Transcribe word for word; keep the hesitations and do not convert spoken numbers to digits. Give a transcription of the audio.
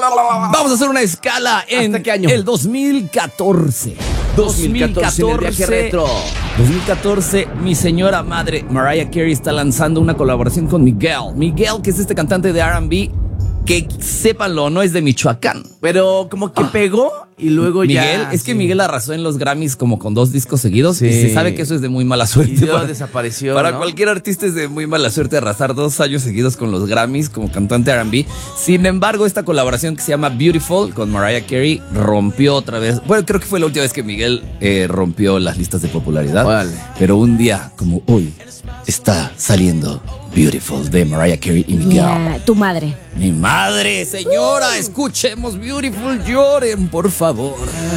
Vamos a hacer una escala en ¿Hasta qué año? el dos mil catorce. dos mil catorce, en el viaje retro. dos mil catorce, mi señora madre Mariah Carey está lanzando una colaboración con Miguel. Miguel, que es este cantante de R and B, que sépanlo, no es de Michoacán. Pero como que pegó y luego Miguel, ya... es que sí. Miguel arrasó en los Grammys como con dos discos seguidos Sí. y se sabe que eso es de muy mala suerte. Y luego para, desapareció, Para ¿no? cualquier artista es de muy mala suerte arrasar dos años seguidos con los Grammys como cantante R and B. Sin embargo, esta colaboración que se llama Beautiful con Mariah Carey rompió otra vez. Bueno, creo que fue la última vez que Miguel eh, rompió las listas de popularidad. Vale. Pero un día como hoy está saliendo Beautiful de Mariah Carey y Miguel. Ya, tu madre. Mi madre, señora, escuchemos Beautiful, lloren, por favor.